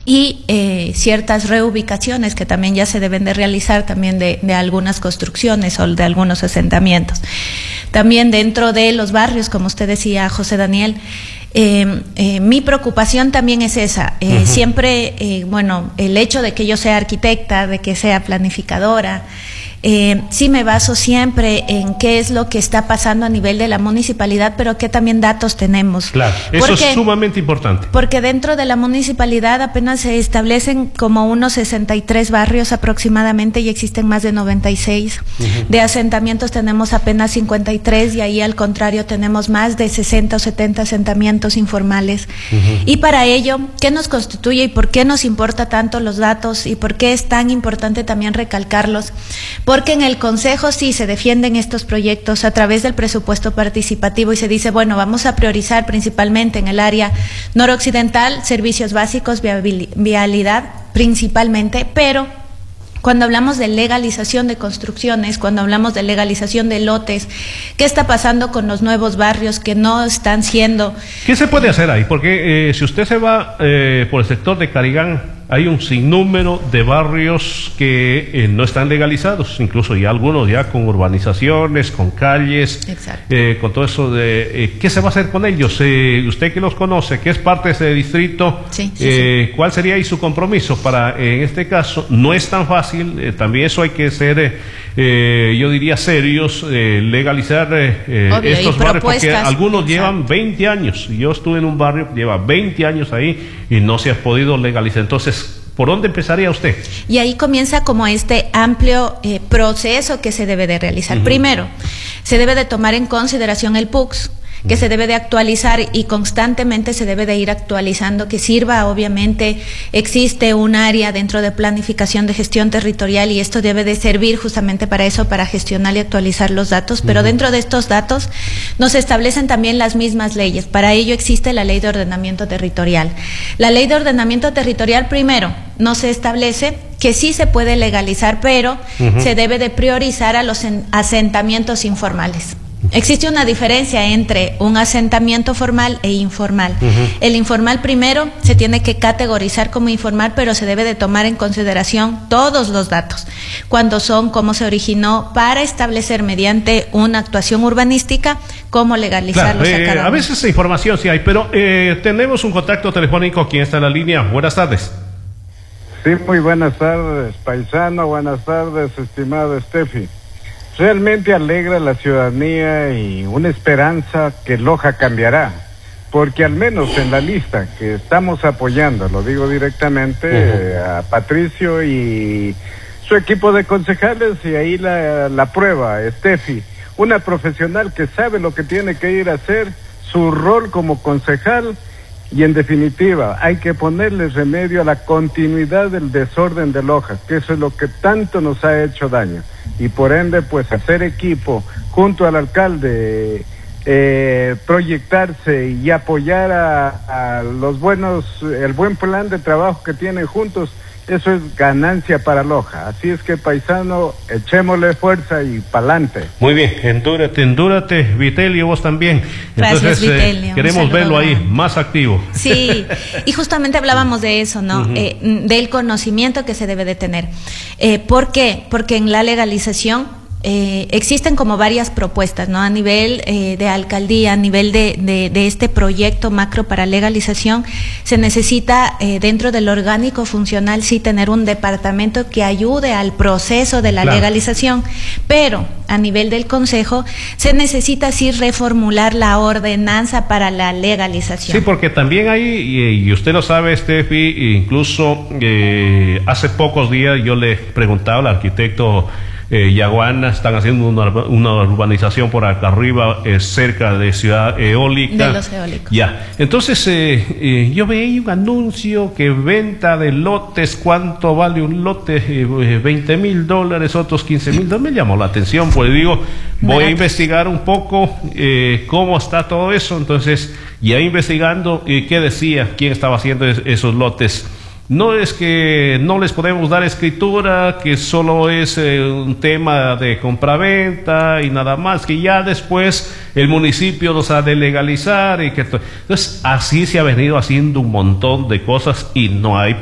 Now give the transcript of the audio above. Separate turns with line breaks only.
y ciertas reubicaciones que también ya se deben de realizar también de algunas construcciones o de algunos asentamientos. También dentro de los barrios, como usted decía, José Daniel, mi preocupación también es esa. Siempre, bueno, el hecho de que yo sea arquitecta, de que sea planificadora, sí me baso siempre en qué es lo que está pasando a nivel de la municipalidad, pero qué también datos tenemos.
Claro, eso es sumamente importante.
Porque dentro de la municipalidad apenas se establecen como unos 63 barrios aproximadamente y existen más de 96. De asentamientos tenemos apenas 53 y ahí al contrario tenemos más de 60 o 70 asentamientos informales. Y para ello, ¿qué nos constituye y por qué nos importa tanto los datos y por qué es tan importante también recalcarlos? Porque en el Consejo sí se defienden estos proyectos a través del presupuesto participativo y se dice, bueno, vamos a priorizar principalmente en el área noroccidental, servicios básicos, vialidad principalmente, pero cuando hablamos de legalización de construcciones, cuando hablamos de legalización de lotes, ¿qué está pasando con los nuevos barrios que no están siendo?
¿Qué se puede hacer ahí? Porque si usted se va por el sector de Carigán, hay un sinnúmero de barrios que no están legalizados, incluso ya algunos ya con urbanizaciones, con calles, con todo eso de... ¿qué se va a hacer con ellos? Usted que los conoce, que es parte de ese distrito, ¿cuál sería ahí su compromiso para, en este caso, no es tan fácil, también eso hay que ser, yo diría, serios, legalizar estos barrios, porque algunos llevan 20 años, yo estuve en un barrio que lleva 20 años ahí y no se ha podido legalizar, entonces, ¿por dónde empezaría usted?
Y ahí comienza como este amplio proceso que se debe de realizar. Primero, se debe de tomar en consideración el PUCS, que se debe de actualizar y constantemente se debe de ir actualizando, que sirva, obviamente, existe un área dentro de planificación de gestión territorial y esto debe de servir justamente para eso, para gestionar y actualizar los datos, pero dentro de estos datos nos establecen también las mismas leyes. Para ello existe la Ley de Ordenamiento Territorial. La Ley de Ordenamiento Territorial, primero, nos establece que sí se puede legalizar, pero se debe de priorizar a los asentamientos informales. Existe una diferencia entre un asentamiento formal e informal. El informal primero se tiene que categorizar como informal, pero se debe de tomar en consideración todos los datos. Cuándo son, cómo se originó, para establecer mediante una actuación urbanística cómo legalizarlos a cada uno.
A veces esa información sí hay, pero tenemos un contacto telefónico. ¿Quién está en la línea? Buenas tardes.
Sí, muy buenas tardes, paisano. Buenas tardes, estimado Steffi. Realmente alegra a la ciudadanía y una esperanza que Loja cambiará, porque al menos en la lista que estamos apoyando, lo digo directamente, a Patricio y su equipo de concejales, y ahí la prueba, Steffi, una profesional que sabe lo que tiene que ir a hacer, su rol como concejal, y en definitiva, hay que ponerle remedio a la continuidad del desorden de Loja, que eso es lo que tanto nos ha hecho daño. Y por ende, pues hacer equipo junto al alcalde, proyectarse y apoyar a los el buen plan de trabajo que tienen juntos, eso es ganancia para Loja. Así es que, paisano, echémosle fuerza y pa'lante.
Muy bien, endúrate, Vitelio, vos también.
Gracias,
entonces,
Vitelio.
Queremos verlo ahí, más activo.
Sí, y justamente hablábamos de eso, ¿no? Del conocimiento que se debe de tener. ¿Por qué? Porque en la legalización existen como varias propuestas, ¿no? A nivel de alcaldía, a nivel de este proyecto macro para legalización, se necesita dentro del orgánico funcional sí tener un departamento que ayude al proceso de la legalización, pero a nivel del consejo se necesita sí reformular la ordenanza para la legalización.
Sí, porque también hay, y usted lo sabe, Steffi, incluso hace pocos días yo le preguntaba al arquitecto Yaguana, están haciendo una urbanización por acá arriba, cerca de Ciudad Eólica.
De los eólicos.
Ya. Entonces, yo veía un anuncio que venta de lotes, ¿cuánto vale un lote? $20,000, otros $15,000. Me llamó la atención, pues digo, voy a investigar un poco cómo está todo eso. Entonces, ya investigando, ¿qué decía? ¿Quién estaba haciendo esos lotes? No es que no les podemos dar escritura, que solo es un tema de compraventa y nada más, que ya después el municipio los ha de legalizar y que entonces así se ha venido haciendo un montón de cosas y no hay